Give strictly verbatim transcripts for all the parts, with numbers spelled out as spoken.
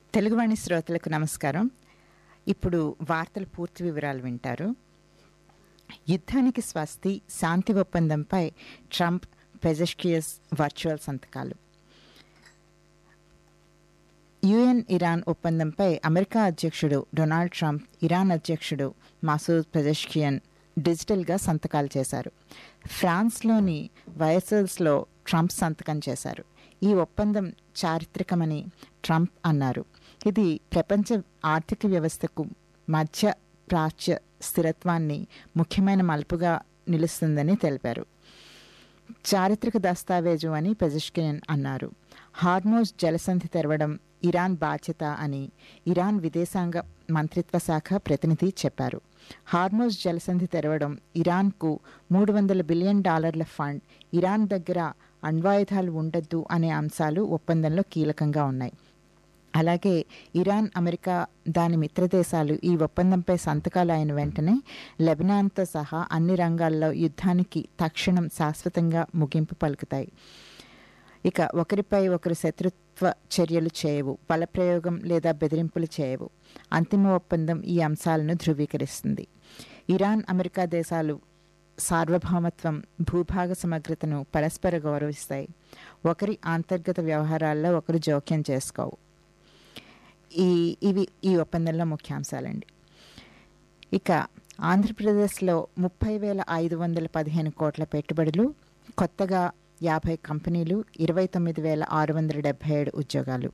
తెలుగువాణి శ్రోతలకు నమస్కారం. ఇప్పుడు వార్తల పూర్తి వివరాలు వింటారు. యుద్ధానికి స్వస్తి, శాంతి ఒప్పందంపై ట్రంప్, పెజెష్కియస్ వర్చువల్ సంతకాలు. యుఎన్ ఇరాన్ ఒప్పందంపై అమెరికా అధ్యక్షుడు డొనాల్డ్ ట్రంప్, ఇరాన్ అధ్యక్షుడు మసూద్ పెజెష్కియన్ డిజిటల్గా సంతకాలు చేశారు. ఫ్రాన్స్లోని వయసల్స్లో ట్రంప్ సంతకం చేశారు. ఈ ఒప్పందం చారిత్రకమని ట్రంప్ అన్నారు. ఇది ప్రపంచ ఆర్థిక వ్యవస్థకు మధ్య ప్రాచ్య స్థిరత్వాన్ని ముఖ్యమైన మలుపుగా నిలుస్తుందని తెలిపారు. చారిత్రక దస్తావేజు అని పెజెష్కియన్ అన్నారు. హార్మోజ్ జలసంధి తెరవడం ఇరాన్ బాధ్యత అని ఇరాన్ విదేశాంగ మంత్రిత్వ శాఖ ప్రతినిధి చెప్పారు. హార్మోజ్ జలసంధి తెరవడం ఇరాన్కు మూడు వందల బిలియన్ డాలర్ల ఫండ్, ఇరాన్ దగ్గర అణ్వాయుధాలు ఉండొద్దు అనే అంశాలు ఒప్పందంలో కీలకంగా ఉన్నాయి. అలాగే ఇరాన్, అమెరికా, దాని మిత్రదేశాలు ఈ ఒప్పందంపై సంతకాలు అయిన వెంటనే లెబనాన్తో సహా అన్ని రంగాల్లో యుద్ధానికి తక్షణం శాశ్వతంగా ముగింపు పలుకుతాయి. ఇక ఒకరిపై ఒకరు శత్రుత్వ చర్యలు చేయవు, బలప్రయోగం లేదా బెదిరింపులు చేయవు. అంతిమ ఒప్పందం ఈ అంశాలను ధృవీకరిస్తుంది. ఇరాన్, అమెరికా దేశాలు సార్వభౌమత్వం, భూభాగ సమగ్రతను పరస్పర గౌరవిస్తాయి. ఒకరి అంతర్గత వ్యవహారాల్లో ఒకరు జోక్యం చేసుకోవు. ఈ ఇవి ఈ ఒప్పందంలో ముఖ్యాంశాలండి. ఇక ఆంధ్రప్రదేశ్లో ముప్పై వేల ఐదు వందల పదిహేను కోట్ల పెట్టుబడులు, కొత్తగా యాభై కంపెనీలు, ఇరవై తొమ్మిది వేల ఆరు వందల డెబ్బై ఏడు ఉద్యోగాలు.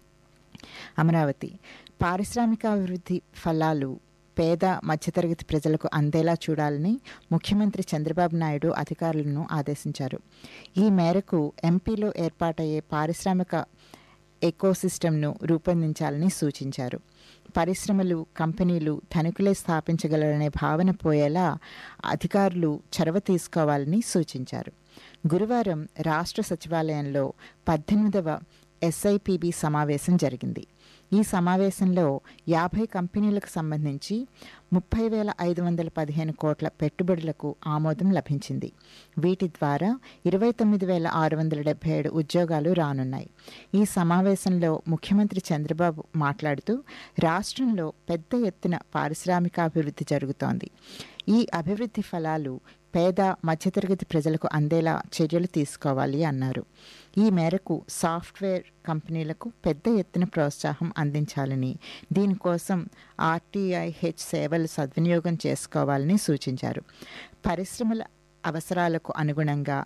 అమరావతి పారిశ్రామికాభివృద్ధి ఫలాలు పేద మధ్యతరగతి ప్రజలకు అందేలా చూడాలని ముఖ్యమంత్రి చంద్రబాబు నాయుడు అధికారులను ఆదేశించారు. ఈ మేరకు ఎంపీలో ఏర్పాటయ్యే పారిశ్రామిక ఎకోసిస్టమ్ను రూపొందించాలని సూచించారు. పరిశ్రమలు, కంపెనీలు ధనికులే స్థాపించగలరనే భావన పోయేలా అధికారులు చొరవ తీసుకోవాలని సూచించారు. గురువారం రాష్ట్ర సచివాలయంలో పద్దెనిమిదవ ఎస్ఐపిబి సమావేశం జరిగింది. ఈ సమావేశంలో యాభై కంపెనీలకు సంబంధించి ముప్పై వేల ఐదు వందల పదిహేను కోట్ల పెట్టుబడులకు ఆమోదం లభించింది. వీటి ద్వారా ఇరవై తొమ్మిది వేల ఆరు వందల డెబ్బై ఏడు ఉద్యోగాలు రానున్నాయి. ఈ సమావేశంలో ముఖ్యమంత్రి చంద్రబాబు మాట్లాడుతూ రాష్ట్రంలో పెద్ద ఎత్తున పారిశ్రామికాభివృద్ధి జరుగుతోంది. ఈ అభివృద్ధి ఫలాలు పేద మధ్యతరగతి ప్రజలకు అందేలా చర్యలు తీసుకోవాలి అన్నారు. ఈ మేరకు సాఫ్ట్వేర్ కంపెనీలకు పెద్ద ఎత్తున ప్రోత్సాహం అందించాలని, దీనికోసం ఆర్టీఐహెచ్ సేవలు సద్వినియోగం చేసుకోవాలని సూచించారు. పరిశ్రమల అవసరాలకు అనుగుణంగా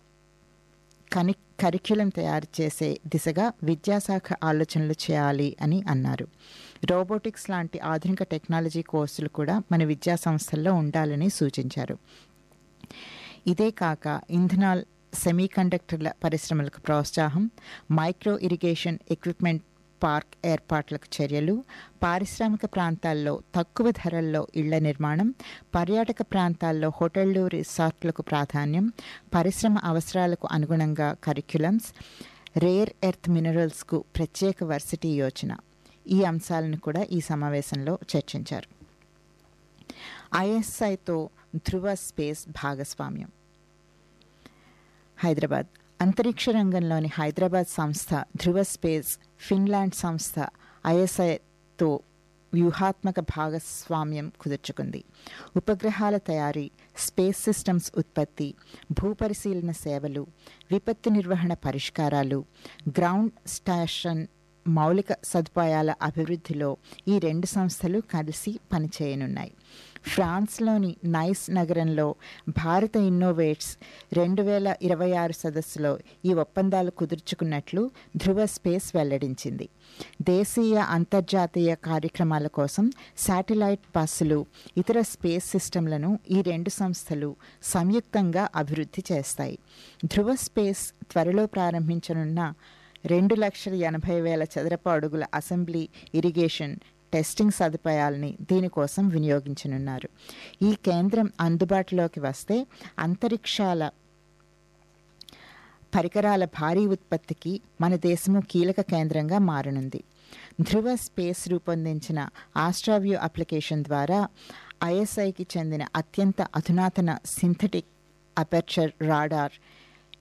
కని కరిక్యులం తయారు చేసే దిశగా విద్యాశాఖ ఆలోచనలు చేయాలి అని అన్నారు. రోబోటిక్స్ లాంటి ఆధునిక టెక్నాలజీ కోర్సులు కూడా మన విద్యా సంస్థల్లో ఉండాలని సూచించారు. ఇదే కాక ఇంధనాల్, సెమీకండక్టర్ల పరిశ్రమలకు ప్రోత్సాహం, మైక్రో ఇరిగేషన్ ఎక్విప్మెంట్ పార్క్ ఏర్పాట్లకు చర్యలు, పారిశ్రామిక ప్రాంతాల్లో తక్కువ ధరల్లో ఇళ్ల నిర్మాణం, పర్యాటక ప్రాంతాల్లో హోటళ్లు, రిసార్ట్లకు ప్రాధాన్యం, పరిశ్రమ అవసరాలకు అనుగుణంగా కరిక్యులమ్స్, రేర్ ఎర్త్ మినరల్స్కు ప్రత్యేక వర్సిటీ యోచన, ఈ అంశాలను కూడా ఈ సమావేశంలో చర్చించారు. ఐఎస్ఐతో ధృవ స్పేస్ భాగస్వామ్యం. హైదరాబాద్ అంతరిక్ష రంగంలోని హైదరాబాద్ సంస్థ ధృవ స్పేస్, ఫిన్లాండ్ సంస్థ ఐఎస్ఐతో వ్యూహాత్మక భాగస్వామ్యం కుదుర్చుకుంది. ఉపగ్రహాల తయారీ, స్పేస్ సిస్టమ్స్ ఉత్పత్తి, భూపరిశీలన సేవలు, విపత్తు నిర్వహణ పరిష్కారాలు, గ్రౌండ్ స్టేషన్ మౌలిక సదుపాయాల అభివృద్ధిలో ఈ రెండు సంస్థలు కలిసి పనిచేయనున్నాయి. ఫ్రాన్స్లోని నైస్ నగరంలో భారత ఇన్నోవేట్స్ రెండు వేల ఇరవై ఆరు సదస్సులో ఈ ఒప్పందాలు కుదుర్చుకున్నట్లు ధృవ స్పేస్ వెల్లడించింది. దేశీయ, అంతర్జాతీయ కార్యక్రమాల కోసం శాటిలైట్ బస్సులు, ఇతర స్పేస్ సిస్టంలను ఈ రెండు సంస్థలు సంయుక్తంగా అభివృద్ధి చేస్తాయి. ధృవ స్పేస్ త్వరలో ప్రారంభించనున్న రెండు లక్షల ఎనభై వేల చదరపు అడుగుల అసెంబ్లీ, ఇరిగేషన్, టెస్టింగ్ సదుపాయాలని దీనికోసం వినియోగించనున్నారు. ఈ కేంద్రం అందుబాటులోకి వస్తే అంతరిక్షాల పరికరాల భారీ ఉత్పత్తికి మన దేశము కీలక కేంద్రంగా మారనుంది. ధృవ స్పేస్ రూపొందించిన ఆస్ట్రావ్యూ అప్లికేషన్ ద్వారా ఐఎస్ఐకి చెందిన అత్యంత అధునాతన సింథటిక్ అపర్చర్ రాడార్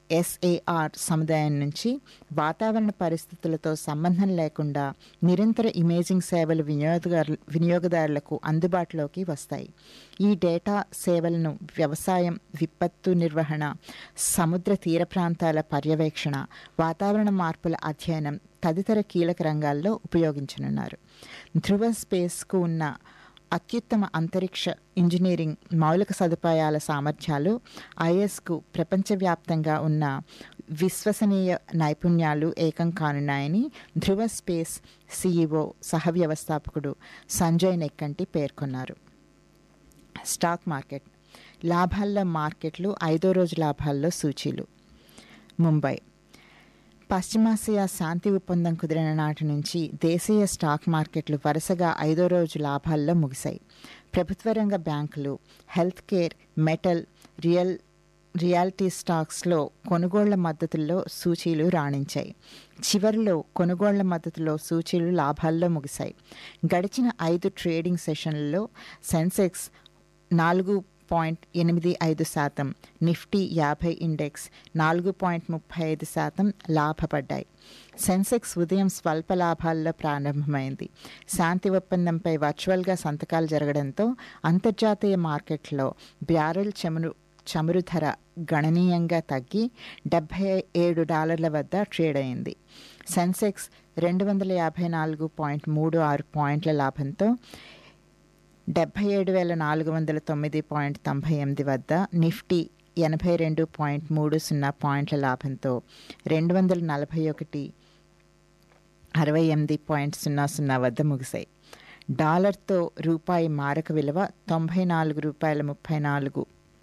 ఎస్ఏఆర్ సముదాయం నుంచి వాతావరణ పరిస్థితులతో సంబంధం లేకుండా నిరంతర ఇమేజింగ్ సేవలు వినియోగదారు వినియోగదారులకు అందుబాటులోకి వస్తాయి. ఈ డేటా సేవలను వ్యవసాయం, విపత్తు నిర్వహణ, సముద్ర తీర ప్రాంతాల పర్యవేక్షణ, వాతావరణ మార్పుల అధ్యయనం తదితర కీలక రంగాల్లో ఉపయోగించనున్నారు. ధ్రువ స్పేస్కు ఉన్న అత్యుత్తమ అంతరిక్ష ఇంజనీరింగ్ మౌలిక సదుపాయాల సామర్థ్యాలు ఐఎస్కు ప్రపంచవ్యాప్తంగా ఉన్న విశ్వసనీయ నైపుణ్యాలు ఏకం కానున్నాయని ధ్రువ స్పేస్ సిఇఓ సహ వ్యవస్థాపకుడు సంజయ్ నెక్కంటి పేర్కొన్నారు. స్టాక్ మార్కెట్ లాభాల్లో మార్కెట్లు ఐదో రోజు లాభాల్లో సూచీలు. ముంబై పశ్చిమాసియా శాంతి ఒప్పందం కుదిరిన నాటి నుంచి దేశీయ స్టాక్ మార్కెట్లు వరుసగా ఐదో రోజు లాభాల్లో ముగిశాయి. ప్రభుత్వ రంగ బ్యాంకులు, health care, metal, real reality స్టాక్స్లో కొనుగోళ్ల మద్దతుల్లో సూచీలు రాణించాయి. చివరిలో కొనుగోళ్ల మద్దతులో సూచీలు లాభాల్లో ముగిశాయి. గడిచిన ఐదు ట్రేడింగ్ సెషన్లలో సెన్సెక్స్ నాలుగు పాయింట్ ఎనిమిది ఐదు శాతం, నిఫ్టీ యాభై ఇండెక్స్ నాలుగు పాయింట్ ముప్పై ఐదు శాతం లాభపడ్డాయి. సెన్సెక్స్ ఉదయం స్వల్ప లాభాల్లో ప్రారంభమైంది. శాంతి ఒప్పందంపై వర్చువల్గా సంతకాలు జరగడంతో అంతర్జాతీయ మార్కెట్లో బ్యారెల్ చమురు చమురు ధర గణనీయంగా తగ్గి డెబ్బై ఏడు డాలర్ల వద్ద ట్రేడ్ అయింది. సెన్సెక్స్ రెండు వందల యాభై నాలుగు పాయింట్ మూడు ఆరు పాయింట్ల లాభంతో డెబ్బై ఏడు వేల నాలుగు వందల తొమ్మిది పాయింట్ తొంభై ఎనిమిది వద్ద, నిఫ్టీ ఎనభై రెండు పాయింట్ మూడు సున్నా పాయింట్ల లాభంతో రెండు వందల నలభై ఒకటి అరవై ఎనిమిది పాయింట్ సున్నా సున్నా వద్ద ముగిశాయి. డాలర్తో రూపాయి మారక విలువ తొంభై నాలుగు రూపాయల ముప్పై నాలుగు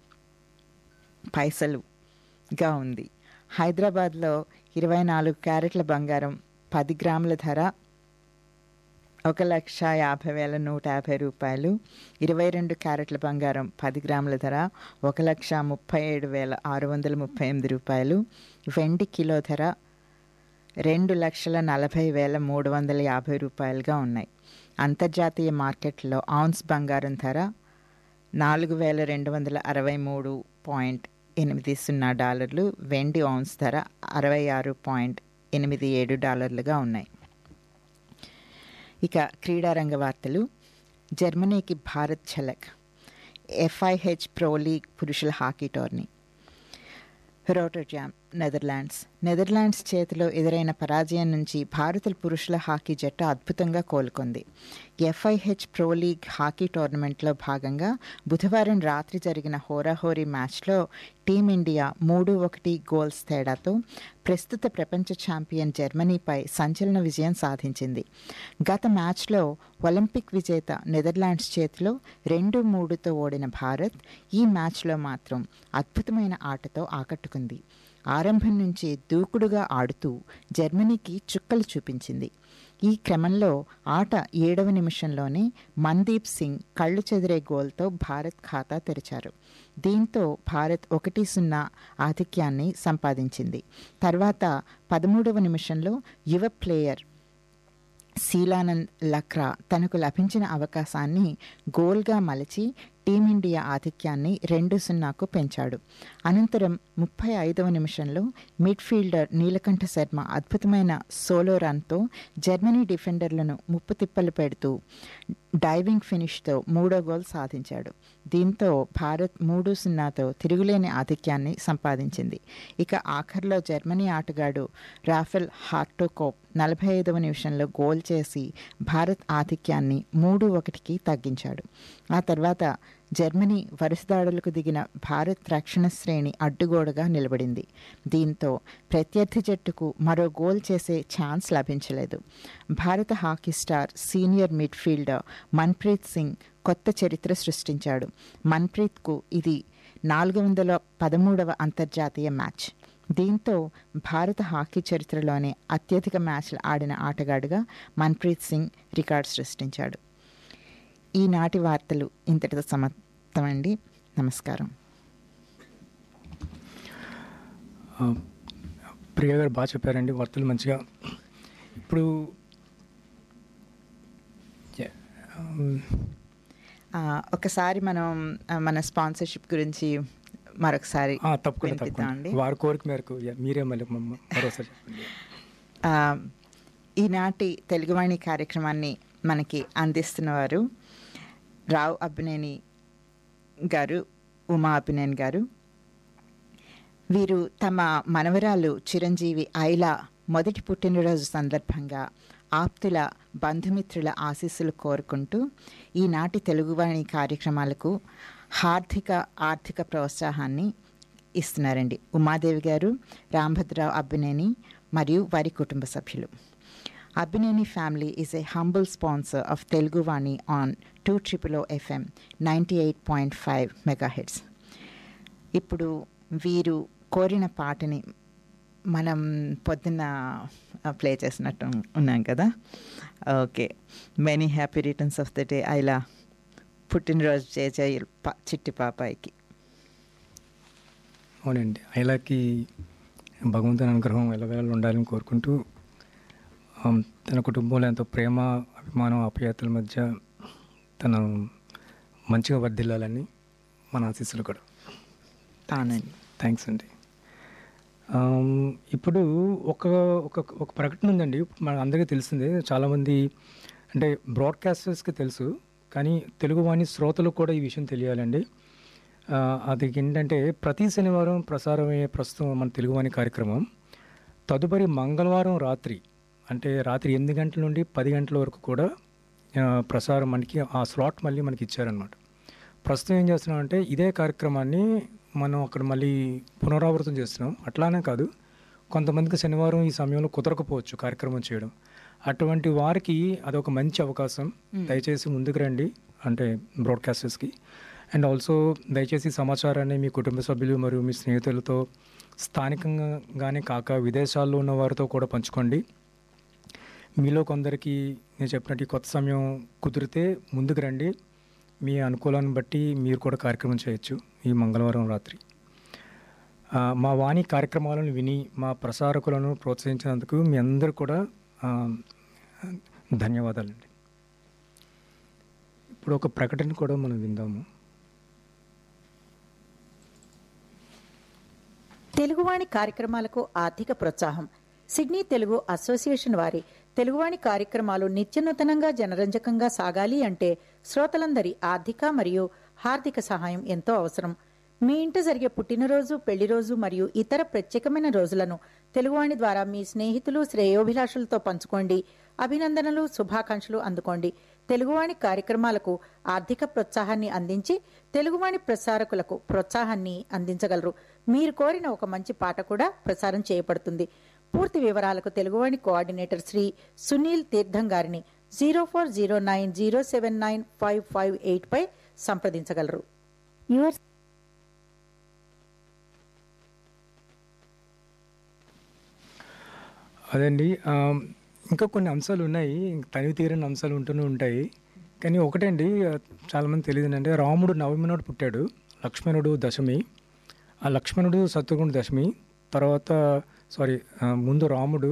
పైసలుగా ఉంది. హైదరాబాద్లో ఇరవై నాలుగు క్యారెట్ల బంగారం పది గ్రాముల ధర ఒక లక్ష యాభై వేల నూట యాభై రూపాయలు. ఇరవై రెండు క్యారెట్ల బంగారం పది గ్రాముల ధర ఒక లక్ష ముప్పై ఏడు వేల ఆరు వందల ముప్పై ఎనిమిది రూపాయలు. వెండి కిలో ధర రెండు లక్షల నలభై వేల మూడు వందల యాభై రూపాయలుగా ఉన్నాయి. అంతర్జాతీయ మార్కెట్లో ఔన్స్ బంగారం ధర నాలుగు వేల రెండు వందల అరవై మూడు పాయింట్ ఎనిమిది సున్నా డాలర్లు, వెండి ఔన్స్ ధర అరవై ఆరు పాయింట్ ఎనిమిది ఏడు డాలర్లుగా ఉన్నాయి. ఇక క్రీడారంగ వార్తలు. జర్మనీకి భారత్ ఝలక్. ఎఫ్ఐహెచ్ ప్రో లీగ్ పురుషుల hockey tourney. Rotterdam, Netherlands. Netherlands చేతిలో ఎదురైన పరాజయం నుంచి భారత పురుషుల హాకీ జట్టు అద్భుతంగా కోలుకుంది. ఎఫ్ఐహెచ్ ప్రో లీగ్ హాకీ టోర్నమెంట్లో భాగంగా బుధవారం రాత్రి జరిగిన హోరాహోరీ మ్యాచ్లో టీమిండియా మూడు ఒకటి గోల్స్ తేడాతో ప్రస్తుత ప్రపంచ ఛాంపియన్ జర్మనీపై సంచలన విజయం సాధించింది. గత మ్యాచ్లో ఒలింపిక్ విజేత నెదర్లాండ్స్ చేతిలో రెండు మూడుతో ఓడిన భారత్ ఈ మ్యాచ్లో మాత్రం అద్భుతమైన ఆటతో ఆకట్టుకుంది. ఆరంభం నుంచి దూకుడుగా ఆడుతూ జర్మనీకి చుక్కలు చూపించింది. ఈ క్రమంలో ఆట ఏడవ నిమిషంలోనే మన్దీప్ సింగ్ కళ్ళు చెదిరే గోల్తో భారత్ ఖాతా తెరిచారు. దీంతో భారత్ ఒకటి సున్నా ఆధిక్యాన్ని సంపాదించింది. తర్వాత పదమూడవ నిమిషంలో యువ ప్లేయర్ శీలానంద్ లక్రా తనకు లభించిన అవకాశాన్ని గోల్గా మలచి టీమిండియా ఆధిక్యాన్ని రెండు సున్నాకు పెంచాడు. అనంతరం ముప్పై ఐదవ నిమిషంలో మిడ్ఫీల్డర్ నీలకంఠ శర్మ అద్భుతమైన సోలో రన్తో జర్మనీ డిఫెండర్లను ముప్పు తిప్పలు పెడుతూ డైవింగ్ ఫినిష్తో మూడో గోల్ సాధించాడు. దీంతో భారత్ మూడు సున్నాతో తిరుగులేని ఆధిక్యాన్ని సంపాదించింది. ఇక ఆఖర్లో జర్మనీ ఆటగాడు రాఫెల్ హార్టోకోప్ నలభై ఐదవ నిమిషంలో గోల్ చేసి భారత్ ఆధిక్యాన్ని మూడు ఒకటికి తగ్గించాడు. ఆ తర్వాత జర్మనీ వరుస దాడులకు దిగిన భారత్ రక్షణ శ్రేణి అడ్డుగోడగా నిలబడింది. దీంతో ప్రత్యర్థి జట్టుకు మరో గోల్ చేసే ఛాన్స్ లభించలేదు. భారత hockey star senior midfielder Manpreet Singh కొత్త చరిత్ర సృష్టించాడు. మన్ప్రీత్కు ఇది నాలుగు వందల పదమూడవ అంతర్జాతీయ మ్యాచ్. దీంతో భారత హాకీ చరిత్రలోనే అత్యధిక మ్యాచ్లు ఆడిన ఆటగాడుగా మన్ప్రీత్ సింగ్ రికార్డు సృష్టించాడు. ఈనాటి వార్తలు ఇంతటితో సమాప్తమండి. నమస్కారం. ప్రియ గారు బాగా చెప్పారండి, వార్తలు మంచిగా. ఇప్పుడు ఒకసారి మనం మన స్పాన్సర్షిప్ గురించి మరొకసారి ఆ, తప్పకుండా వినిపిద్దాం తప్పకుండా అండి. వారి కోరిక మేరకు యా- మీరే మళ్ళీ మమ్మ- మరోసారి చెప్పండి. ఆ, ఈనాటి తెలుగువాణి కార్యక్రమాన్ని మనకి అందిస్తున్నవారు రావు అబ్బినేని గారు, ఉమా అబ్బినేని గారు. వీరు తమ మనవరాలు చిరంజీవి ఐలా మొదటి పుట్టినరోజు సందర్భంగా ఆప్తుల బంధుమిత్రుల ఆశీస్సులు కోరుకుంటూ ఈనాటి తెలుగువాణి కార్యక్రమాలకు హార్దిక ఆర్థిక ప్రోత్సాహాన్ని ఇస్తున్నారండి. ఉమాదేవి గారు, రాంభద్రరావు అబ్బినేని మరియు వారి కుటుంబ సభ్యులు. Abbineni family is a humble sponsor of Teluguvani on two triple oh FM ninety eight point five megahertz. ఇప్పుడు వీరు కోరిన పాటని మనం పొద్దున్న ప్లే చేసినట్టు ఉన్నాం కదా. Okay, many happy returns of the day ఐలా. పుట్టినరోజు చేజాయి చిట్టి పాపాయికి. అవునండి, ఐలాకి భగవంతుని అనుగ్రహం ఎల్లవేళ ఉండాలని కోరుకుంటూ ఆమ్, తన కుటుంబంలో ఎంతో ప్రేమ, అభిమానం, ఆప్యాయతల మధ్య తను మంచిగా వర్ధిల్లాలని మన ఆశీస్సులు కూడా. అవునండి. థ్యాంక్స్ అండి. ఆమ్, ఇప్పుడు ఒక ఒక ఒక ప్రకటన ఉందండి. మన అందరికీ తెలిసిందే, చాలామంది అంటే బ్రాడ్కాస్టర్స్కి తెలుసు, కానీ తెలుగువాణి శ్రోతలకు కూడా ఈ విషయం తెలియాలండి. ఆ, అది ఏంటంటే ప్రతి శనివారం ప్రసారమయ్యే ప్రస్తుతం మన తెలుగువాణి కార్యక్రమం తదుపరి మంగళవారం రాత్రి అంటే రాత్రి ఎనిమిది గంటల నుండి పది గంటల వరకు కూడా ఆ, ప్రసారం మనకి ఆ స్లాట్ మళ్ళీ మనకి ఇచ్చారనమాట. ప్రస్తుతం ఏం చేస్తున్నాం అంటే ఇదే కార్యక్రమాన్ని మనం అక్కడ మళ్ళీ పునరావృతం చేస్తున్నాం. అట్లానే కాదు, కొంతమందికి శనివారం ఈ సమయంలో కుదరకపోవచ్చు కార్యక్రమం చేయడం. అటువంటి వారికి అదొక మంచి అవకాశం. దయచేసి ముందుకు రండి, అంటే బ్రాడ్కాస్టర్స్కి. అండ్ ఆల్సో దయచేసి సమాచారాన్ని మీ కుటుంబ సభ్యులు మరియు మీ స్నేహితులతో, స్థానికంగానే కాక విదేశాల్లో ఉన్న వారితో కూడా పంచుకోండి. మీలో కొందరికి నేను చెప్పినట్టు ఈ కొత్త సమయం కుదిరితే ముందుకు రండి. మీ అనుకూలాన్ని బట్టి మీరు కూడా కార్యక్రమం చేయొచ్చు ఈ మంగళవారం రాత్రి. ఆ, మా వాణి కార్యక్రమాలను విని మా ప్రసారకులను ప్రోత్సహించినందుకు మీ అందరూ కూడా ఆ, ధన్యవాదాలండి. ఇప్పుడు ఒక ప్రకటన కూడా మనం విందాము. తెలుగువాణి కార్యక్రమాలకు ఆర్థిక ప్రోత్సాహం. సిడ్నీ తెలుగు అసోసియేషన్ వారి తెలుగువాణి కార్యక్రమాలు నిత్యనూతనంగా జనరంజకంగా సాగాలి అంటే శ్రోతలందరి ఆర్థిక మరియు హార్దిక సహాయం ఎంతో అవసరం. మీ ఇంట జరిగే పుట్టినరోజు, పెళ్లిరోజు మరియు ఇతర ప్రత్యేకమైన రోజులను తెలుగువాణి ద్వారా మీ స్నేహితులు, శ్రేయోభిలాషులతో పంచుకోండి. అభినందనలు, శుభాకాంక్షలు అందుకోండి. తెలుగువాణి కార్యక్రమాలకు ఆర్థిక ప్రోత్సాహాన్ని అందించి తెలుగువాణి ప్రసారకులకు ప్రోత్సాహాన్ని అందించగలరు. మీరు కోరిన ఒక మంచి పాట కూడా ప్రసారం చేయబడుతుంది. పూర్తి వివరాలకు తెలుగువాణి కోఆర్డినేటర్ శ్రీ సునీల్ తీర్థం గారిని zero four zero nine zero seven nine five five eight pi సంప్రదించగలరు. యువర్ అదండి. ఆ, ఇంకా కొన్ని అంశాలు ఉన్నాయి, తనివి తీరని అంశాలు ఉంటూనే ఉంటాయి. కానీ ఒకటండి, ఆ, చాలామంది తెలియదు అంటే రాముడు నవమి నాడు పుట్టాడు, లక్ష్మణుడు దశమి. ఆ లక్ష్మణుడు శత్రుఘ్నుడు దశమి. తర్వాత సారీ ఆ, ముందు రాముడు,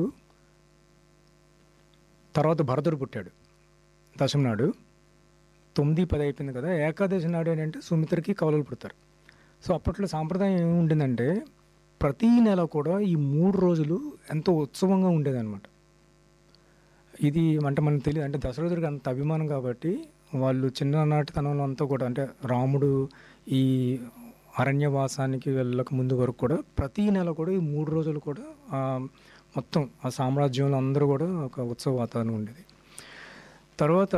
తర్వాత భరతుడు పుట్టాడు దశమి నాడు. తొమ్మిది పది అయిపోయింది కదా, ఏకాదశి నాడు ఏంటంటే సుమిత్రకి కవలలు పుడతారు. సో అప్పట్లో సాంప్రదాయం ఏమి ఉండిందంటే ప్రతీ నెల కూడా ఈ మూడు రోజులు ఎంతో ఉత్సవంగా ఉండేదన్నమాట. ఇది అంటే మనకు తెలియదు, అంటే దశరథుడికి అంత అభిమానం కాబట్టి వాళ్ళు చిన్ననాటి తనంలో అంతా కూడా, అంటే రాముడు ఈ అరణ్యవాసానికి వెళ్ళక ముందు వరకు కూడా ప్రతీ నెల కూడా ఈ మూడు రోజులు కూడా ఆ, మొత్తం ఆ సామ్రాజ్యంలో అందరూ కూడా ఒక ఉత్సవ వాతావరణం ఉండేది. తర్వాత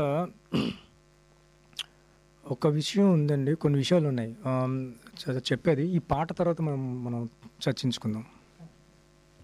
ఒక విషయం ఉందండి, కొన్ని విషయాలు ఉన్నాయి ఆ, చ- చెప్పేది ఈ పాట తర్వాత మనం మనం చర్చించుకుందాం.